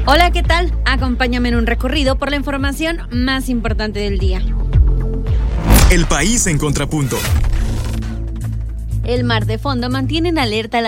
Hola, ¿qué tal? Acompáñame en un recorrido por la información más importante del día. El país en contrapunto. El mar de fondo mantiene en alerta